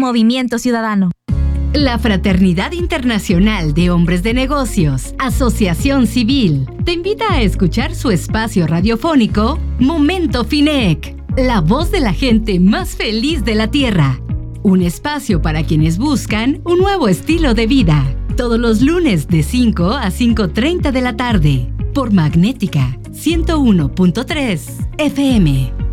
Movimiento Ciudadano. La Fraternidad Internacional de Hombres de Negocios, Asociación Civil, te invita a escuchar su espacio radiofónico Momento FINEC, la voz de la gente más feliz de la Tierra. Un espacio para quienes buscan un nuevo estilo de vida. Todos los lunes de 5 a 5:30 de la tarde, por Magnética 101.3 FM.